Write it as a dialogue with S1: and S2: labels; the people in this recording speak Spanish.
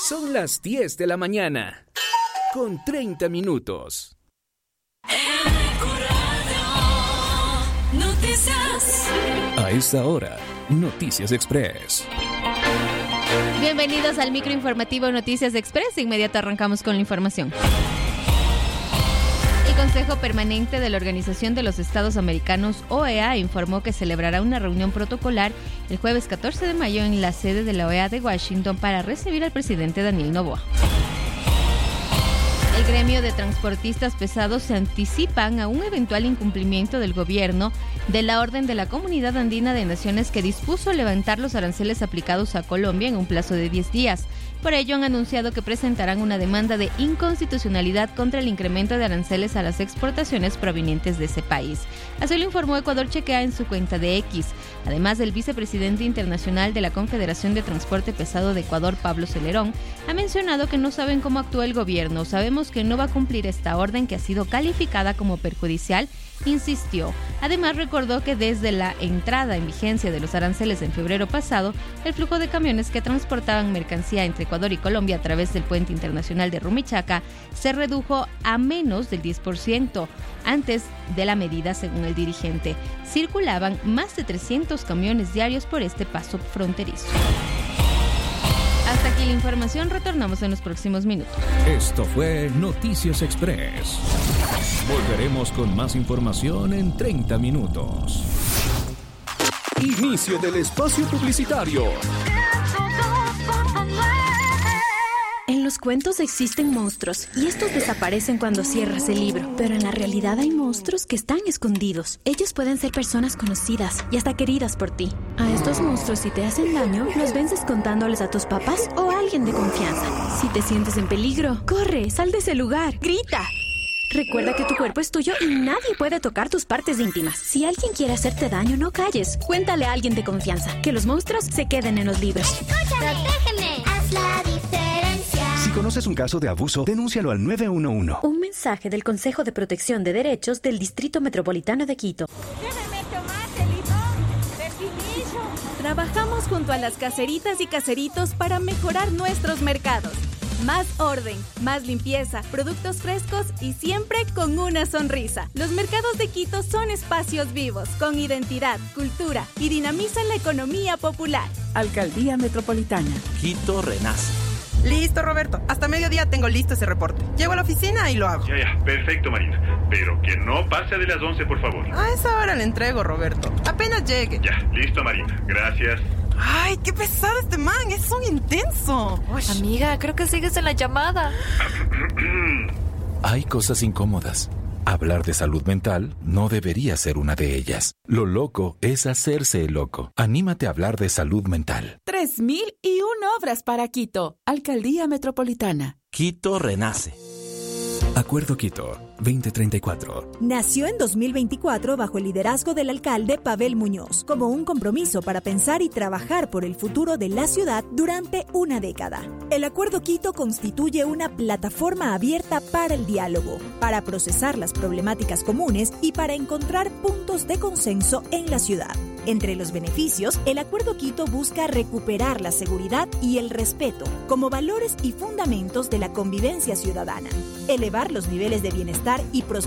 S1: Son las 10 de la mañana, con 30 minutos.
S2: Noticias.
S1: A esta hora, Noticias Express.
S3: Bienvenidos al microinformativo Noticias Express. De inmediato arrancamos con la información. El Consejo Permanente de la Organización de los Estados Americanos, OEA, informó que celebrará una reunión protocolar el jueves 14 de mayo en la sede de la OEA de Washington para recibir al presidente Daniel Noboa. El gremio de transportistas pesados se anticipan a un eventual incumplimiento del gobierno de la Orden de la Comunidad Andina de Naciones que dispuso levantar los aranceles aplicados a Colombia en un plazo de 10 días. Por ello, han anunciado que presentarán una demanda de inconstitucionalidad contra el incremento de aranceles a las exportaciones provenientes de ese país. Así lo informó Ecuador Chequea en su cuenta de X. Además, el vicepresidente internacional de la Confederación de Transporte Pesado de Ecuador, Pablo Celerón, ha mencionado que no saben cómo actúa el gobierno. Sabemos que no va a cumplir esta orden que ha sido calificada como perjudicial, insistió. Además, recordó que desde la entrada en vigencia de los aranceles en febrero pasado, el flujo de camiones que transportaban mercancía entre Ecuador y Colombia a través del puente internacional de Rumichaca se redujo a menos del 10%. Antes de la medida, según el dirigente, circulaban más de 300 camiones diarios por este paso fronterizo. Hasta aquí la información, retornamos en los próximos minutos.
S1: Esto fue Noticias Express. Volveremos con más información en 30 minutos. Inicio del espacio publicitario.
S4: En los cuentos existen monstruos y estos desaparecen cuando cierras el libro, pero en la realidad hay monstruos que están escondidos. Ellos pueden ser personas conocidas y hasta queridas por ti. A estos monstruos, si te hacen daño, los vences contándoles a tus papás o a alguien de confianza. Si te sientes en peligro, corre, sal de ese lugar, grita. Recuerda que tu cuerpo es tuyo y nadie puede tocar tus partes íntimas. Si alguien quiere hacerte daño, no calles. Cuéntale a alguien de confianza. Que los monstruos se queden en los libros.
S5: ¡Escúchame! ¡Protégeme! ¡Haz la diferencia!
S6: Si conoces un caso de abuso, denúncialo al 911.
S4: Un mensaje del Consejo de Protección de Derechos del Distrito Metropolitano de Quito.
S7: Trabajamos junto a las caseritas y caseritos para mejorar nuestros mercados. Más orden, más limpieza, productos frescos y siempre con una sonrisa. Los mercados de Quito son espacios vivos, con identidad, cultura y dinamizan la economía popular.
S8: Alcaldía Metropolitana.
S9: Quito renace.
S10: Listo, Roberto. Hasta mediodía tengo listo ese reporte. Llego a la oficina y lo hago.
S11: Ya. Perfecto, Marina. Pero que no pase de las 11, por favor.
S10: A esa hora le entrego, Roberto. Apenas llegue.
S11: Ya, listo, Marina. Gracias.
S10: Ay, qué pesado este man. Es un intenso. Uy.
S2: Amiga, creo que sigues en la llamada.
S1: Hay cosas incómodas. Hablar de salud mental no debería ser una de ellas. Lo loco es hacerse el loco. Anímate a hablar de salud mental.
S8: 3,001 obras para Quito. Alcaldía Metropolitana.
S9: Quito renace.
S1: Acuerdo Quito 2034.
S12: Nació en 2024 bajo el liderazgo del alcalde Pavel Muñoz, como un compromiso para pensar y trabajar por el futuro de la ciudad durante una década. El Acuerdo Quito constituye una plataforma abierta para el diálogo, para procesar las problemáticas comunes y para encontrar puntos de consenso en la ciudad. Entre los beneficios, el Acuerdo Quito busca recuperar la seguridad y el respeto como valores y fundamentos de la convivencia ciudadana, elevar los niveles de bienestar y prosperidad